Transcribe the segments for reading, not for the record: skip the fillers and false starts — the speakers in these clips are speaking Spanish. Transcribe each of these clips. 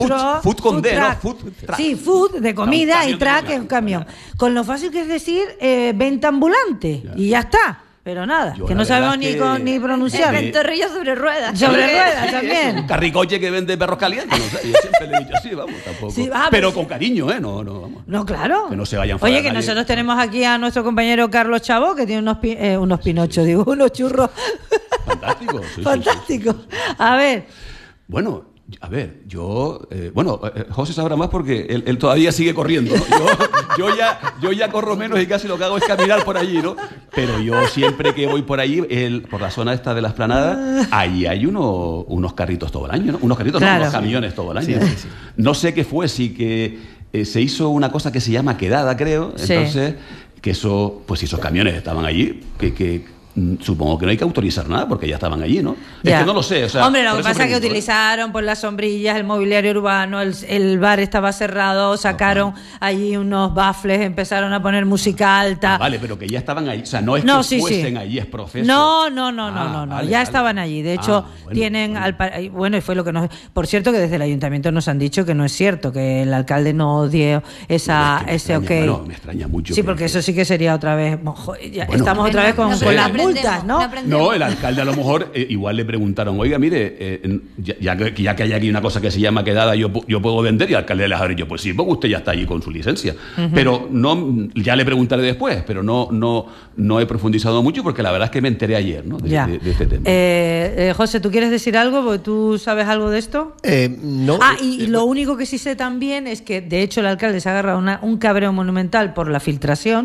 Food con D, ¿no? Food truck. Sí, food de comida y truck es un camión. Con lo fácil que es decir venta ambulante y ya está. Pero nada, que no sabemos ni pronunciar. El ventorrillo sobre ruedas. Sobre ruedas también. Un carricoche que vende perros calientes, no sé, yo siempre le he dicho así, vamos, tampoco. Sí, pero con cariño, no, vamos. No, claro. Que no se vayan fuera. Oye, que nosotros tenemos aquí a nuestro compañero Carlos Chabó, que tiene unos pinochos, unos churros. Fantástico. Fantástico. A ver. Bueno, yo... José sabrá más porque él todavía sigue corriendo, ¿no? Yo ya corro menos y casi lo que hago es caminar por allí, ¿no? Pero yo siempre que voy por allí, por la zona esta de la Explanada, allí hay unos carritos todo el año, ¿no? Unos camiones todo el año. Sí. No sé qué fue, sí que se hizo una cosa que se llama quedada, creo. Sí. Entonces, que pues esos camiones estaban allí, que supongo que no hay que autorizar nada porque ya estaban allí, ¿no? Ya. Es que no lo sé. O sea, hombre, lo que pasa es que utilizaron pues las sombrillas, el mobiliario urbano, el bar estaba cerrado, sacaron allí unos baffles, empezaron a poner música alta. Vale, pero que ya estaban allí. O sea, no es que fuesen allí, es proceso. No. Vale, estaban allí. De hecho, tienen... Bueno, y fue lo que nos... Por cierto, que desde el ayuntamiento nos han dicho que no es cierto, que el alcalde no dio ese ok. Bueno, me extraña mucho. Sí, porque eso sí que sería otra vez... estamos otra vez con las multas, ¿no? No, el alcalde a lo mejor igual le preguntaron, oiga, mire, ya que hay aquí una cosa que se llama quedada, yo puedo vender, y el alcalde les ha dicho, pues sí, porque usted ya está allí con su licencia. Pero no, ya le preguntaré después, pero no he profundizado mucho porque la verdad es que me enteré ayer, ¿no? de este tema. José, ¿tú quieres decir algo? Porque tú sabes algo de esto. No. Y lo único que sí sé también es que, de hecho, el alcalde se ha agarrado un cabreo monumental por la filtración.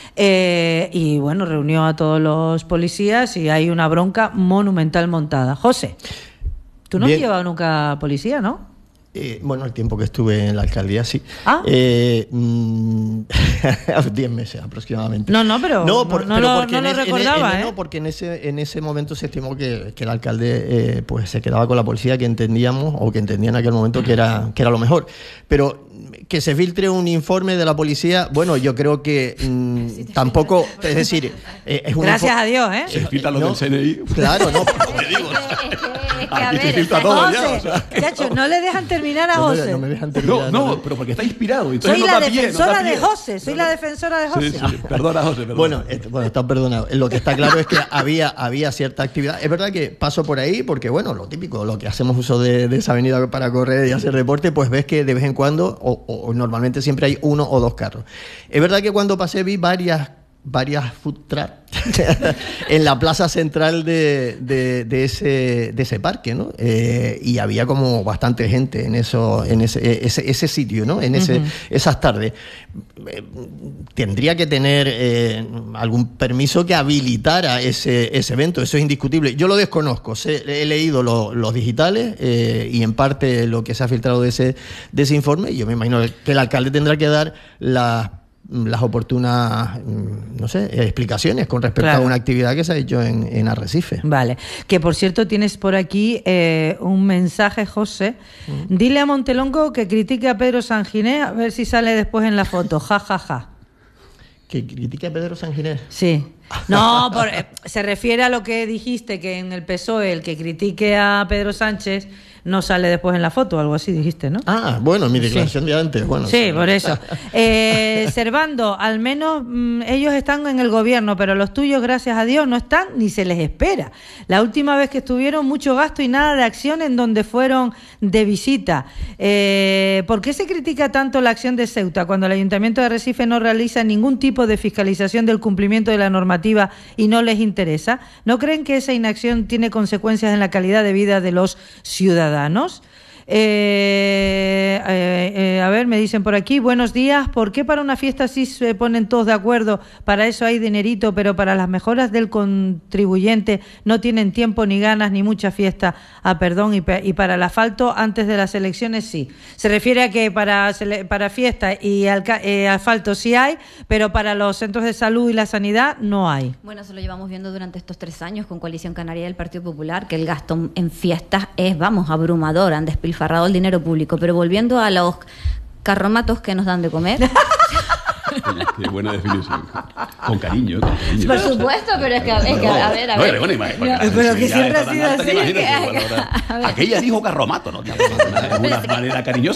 Y bueno, reunió a todos los policías y hay una bronca monumental montada. José, tú no has llevado nunca policía, ¿no? Bueno, el tiempo que estuve en la alcaldía, sí. ¿Ah? 10 meses aproximadamente. No lo recordaba, No, porque en ese momento se estimó que el alcalde pues se quedaba con la policía que entendíamos o que entendía en aquel momento que era lo mejor. Pero que se filtre un informe de la policía, bueno, yo creo que tampoco, es decir, es un gracias a Dios, ¿eh? Se filtra lo del CNI. Claro, no. Te digo. Aquí se filtra todo ya. Chacho, no le dejan terminar a José. No me dejan terminar. No, pero porque está inspirado. Soy la defensora de José. Soy la defensora de José. Sí. Perdona, José. Bueno, está perdonado. Lo que está claro es que había cierta actividad. Es verdad que paso por ahí porque, bueno, lo típico, lo que hacemos uso de esa avenida para correr y hacer deporte, pues ves que de vez en cuando, o normalmente siempre hay uno o dos carros. Es verdad que cuando pasé vi varias food trucks en la plaza central de ese parque, ¿no? Y había como bastante gente en ese sitio, ¿no? Esas tardes. Tendría que tener algún permiso que habilitara ese evento, eso es indiscutible. Yo lo desconozco, he leído los digitales y en parte lo que se ha filtrado de ese informe, y yo me imagino que el alcalde tendrá que dar las oportunas, no sé, explicaciones con respecto a una actividad que se ha hecho en Arrecife. Vale, que por cierto tienes por aquí un mensaje, José. Dile a Montelongo que critique a Pedro Sanginés, a ver si sale después en la foto, ja. ¿Que critique a Pedro Sanginés? Sí. No, se refiere a lo que dijiste, que en el PSOE el que critique a Pedro Sánchez no sale después en la foto, algo así dijiste, ¿no? Ah, bueno, mi declaración de antes. Bueno, sí, por eso. Servando, al menos ellos están en el gobierno, pero los tuyos, gracias a Dios, no están ni se les espera. La última vez que estuvieron, mucho gasto y nada de acción en donde fueron de visita. ¿Por qué se critica tanto la acción de Ceuta cuando el Ayuntamiento de Arrecife no realiza ningún tipo de fiscalización del cumplimiento de la normativa y no les interesa? ¿No creen que esa inacción tiene consecuencias en la calidad de vida de los ciudadanos? A ver, me dicen por aquí, buenos días, ¿por qué para una fiesta sí se ponen todos de acuerdo? Para eso hay dinerito, pero para las mejoras del contribuyente no tienen tiempo ni ganas ni mucha fiesta, perdón, y para el asfalto antes de las elecciones sí. Se refiere a que para fiesta y asfalto sí hay, pero para los centros de salud y la sanidad no hay. Bueno, eso lo llevamos viendo durante estos 3 años con Coalición Canaria del Partido Popular, que el gasto en fiestas es, abrumador, han despilfarrado el dinero público. Pero volviendo a los carromatos que nos dan de comer. Qué buena definición. Con cariño, con cariño. Por supuesto, pero es que, a ver. Pero que siempre ha sido así. Aquella dijo carromato, ¿no? De una manera cariñosa.